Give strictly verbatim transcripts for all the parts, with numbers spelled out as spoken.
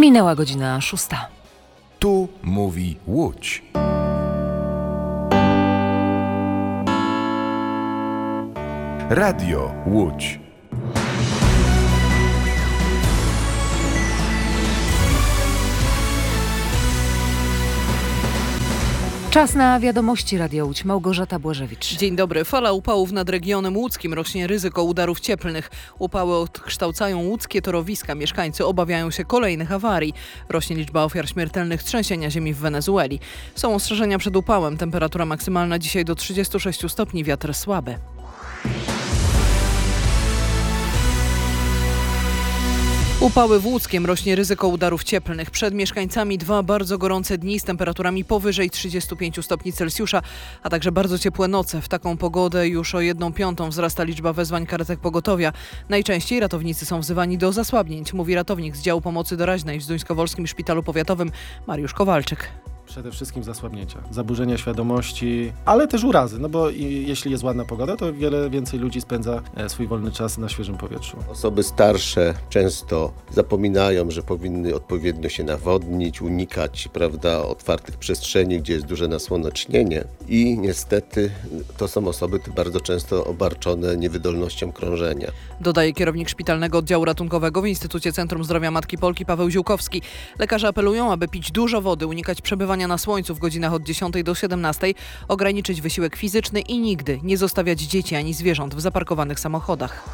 Minęła godzina szósta. Tu mówi Łódź. Radio Łódź. Czas na wiadomości Radia Łódź. Małgorzata Błażewicz. Dzień dobry. Fala upałów nad regionem łódzkim. Rośnie ryzyko udarów cieplnych. Upały odkształcają łódzkie torowiska. Mieszkańcy obawiają się kolejnych awarii. Rośnie liczba ofiar śmiertelnych trzęsienia ziemi w Wenezueli. Są ostrzeżenia przed upałem. Temperatura maksymalna dzisiaj do trzydziestu sześciu stopni. Wiatr słaby. Upały w Łódzkiem, rośnie ryzyko udarów cieplnych. Przed mieszkańcami dwa bardzo gorące dni z temperaturami powyżej trzydziestu pięciu stopni Celsjusza, a także bardzo ciepłe noce. W taką pogodę już o jedną piątą wzrasta liczba wezwań karetek pogotowia. Najczęściej ratownicy są wzywani do zasłabnięć, mówi ratownik z działu pomocy doraźnej w Zduńskowolskim Szpitalu Powiatowym Mariusz Kowalczyk. Przede wszystkim zasłabnięcia, zaburzenia świadomości, ale też urazy, no bo jeśli jest ładna pogoda, to wiele więcej ludzi spędza swój wolny czas na świeżym powietrzu. Osoby starsze często zapominają, że powinny odpowiednio się nawodnić, unikać, prawda, otwartych przestrzeni, gdzie jest duże nasłonecznienie i niestety to są osoby bardzo często obarczone niewydolnością krążenia. Dodaje kierownik Szpitalnego Oddziału Ratunkowego w Instytucie Centrum Zdrowia Matki Polki Paweł Ziółkowski. Lekarze apelują, aby pić dużo wody, unikać przebywania na słońcu w godzinach od dziesiątej do siedemnastej, ograniczyć wysiłek fizyczny i nigdy nie zostawiać dzieci ani zwierząt w zaparkowanych samochodach.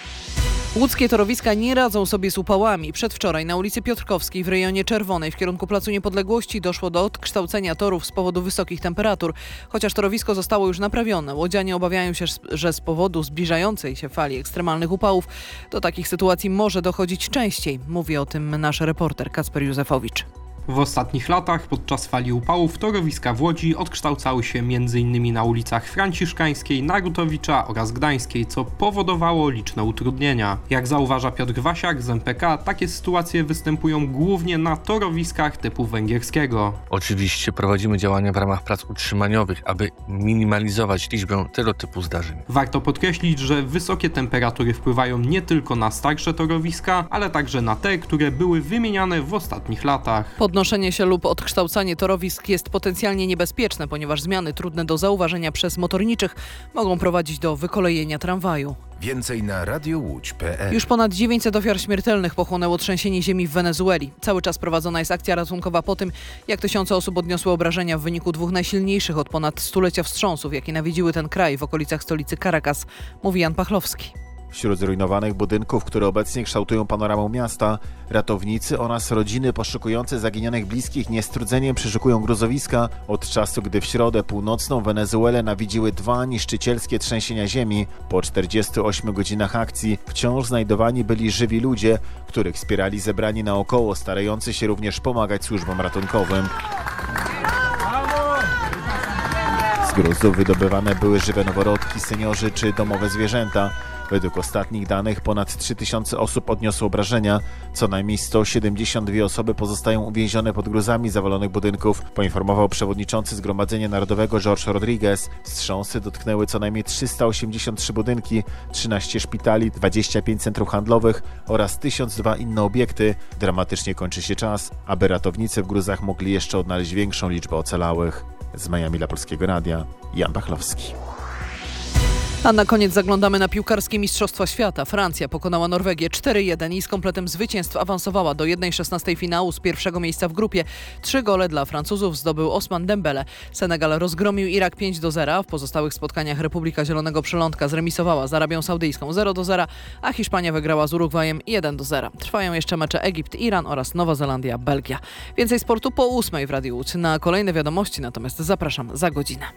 Łódzkie torowiska nie radzą sobie z upałami. Przedwczoraj na ulicy Piotrkowskiej w rejonie Czerwonej w kierunku Placu Niepodległości doszło do odkształcenia torów z powodu wysokich temperatur. Chociaż torowisko zostało już naprawione, łodzianie obawiają się, że z powodu zbliżającej się fali ekstremalnych upałów do takich sytuacji może dochodzić częściej. Mówi o tym nasz reporter Kacper Józefowicz. W ostatnich latach podczas fali upałów torowiska w Łodzi odkształcały się między innymi na ulicach Franciszkańskiej, Narutowicza oraz Gdańskiej, co powodowało liczne utrudnienia. Jak zauważa Piotr Wasiak z M P K, takie sytuacje występują głównie na torowiskach typu węgierskiego. Oczywiście prowadzimy działania w ramach prac utrzymaniowych, aby minimalizować liczbę tego typu zdarzeń. Warto podkreślić, że wysokie temperatury wpływają nie tylko na starsze torowiska, ale także na te, które były wymieniane w ostatnich latach. Podnoszenie się lub odkształcanie torowisk jest potencjalnie niebezpieczne, ponieważ zmiany trudne do zauważenia przez motorniczych mogą prowadzić do wykolejenia tramwaju. Więcej na radio łódź kropka pe el. Już ponad dziewięćset ofiar śmiertelnych pochłonęło trzęsienie ziemi w Wenezueli. Cały czas prowadzona jest akcja ratunkowa po tym, jak tysiące osób odniosły obrażenia w wyniku dwóch najsilniejszych od ponad stulecia wstrząsów, jakie nawiedziły ten kraj w okolicach stolicy Caracas, mówi Jan Pachlowski. Wśród zrujnowanych budynków, które obecnie kształtują panoramę miasta, ratownicy oraz rodziny poszukujące zaginionych bliskich niestrudzenie przeszukują gruzowiska od czasu, gdy w środę północną Wenezuelę nawiedziły dwa niszczycielskie trzęsienia ziemi. Po czterdziestu ośmiu godzinach akcji wciąż znajdowani byli żywi ludzie, których wspierali zebrani naokoło, starający się również pomagać służbom ratunkowym. Z gruzów wydobywane były żywe noworodki, seniorzy czy domowe zwierzęta. Według ostatnich danych ponad trzy tysiące osób odniosło obrażenia. Co najmniej sto siedemdziesiąt dwie osoby pozostają uwięzione pod gruzami zawalonych budynków, poinformował przewodniczący Zgromadzenia Narodowego Jorge Rodriguez. Wstrząsy dotknęły co najmniej trzysta osiemdziesiąt trzy budynki, trzynaście szpitali, dwadzieścia pięć centrów handlowych oraz tysiąc dwa inne obiekty. Dramatycznie kończy się czas, aby ratownicy w gruzach mogli jeszcze odnaleźć większą liczbę ocalałych. Z Miami dla Polskiego Radia, Jan Pachlowski. A na koniec zaglądamy na piłkarskie Mistrzostwa Świata. Francja pokonała Norwegię cztery jeden i z kompletem zwycięstw awansowała do jednej szesnastej finału z pierwszego miejsca w grupie. Trzy gole dla Francuzów zdobył Osman Dembele. Senegal rozgromił Irak pięć do zera. W pozostałych spotkaniach Republika Zielonego Przylądka zremisowała z Arabią Saudyjską zero do zera, a Hiszpania wygrała z Urugwajem jeden do zera. Trwają jeszcze mecze Egipt, Iran oraz Nowa Zelandia, Belgia. Więcej sportu po ósmej w Radiu Łódź. Na kolejne wiadomości natomiast zapraszam za godzinę.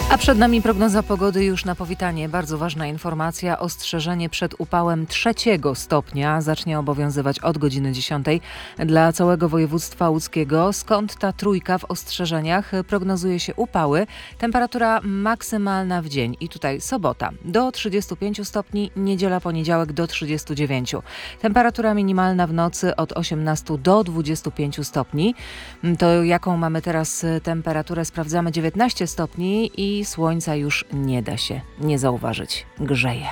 A przed nami prognoza pogody już na powitanie. Bardzo ważna informacja. Ostrzeżenie przed upałem trzeciego stopnia zacznie obowiązywać od godziny dziesiątej dla całego województwa łódzkiego. Skąd ta trójka w ostrzeżeniach? Prognozuje się upały. Temperatura maksymalna w dzień. I tutaj sobota do trzydziestu pięciu stopni, niedziela, poniedziałek do trzydziestu dziewięciu. Temperatura minimalna w nocy od osiemnastu do dwudziestu pięciu stopni. To jaką mamy teraz temperaturę? Sprawdzamy. dziewiętnaście stopni i słońca już nie da się nie zauważyć. Grzeje.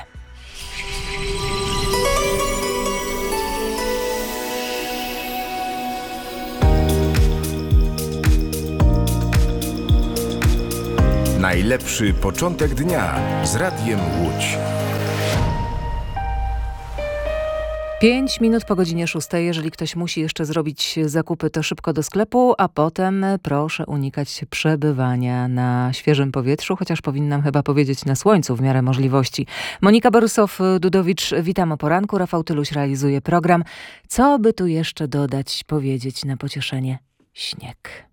Najlepszy początek dnia z Radiem Łódź. Pięć minut po godzinie szóstej. Jeżeli ktoś musi jeszcze zrobić zakupy, to szybko do sklepu, a potem proszę unikać przebywania na świeżym powietrzu, chociaż powinnam chyba powiedzieć na słońcu w miarę możliwości. Monika Borusow-Dudowicz, witam o poranku. Rafał Tyluś realizuje program. Co by tu jeszcze dodać, powiedzieć na pocieszenie? Śnieg.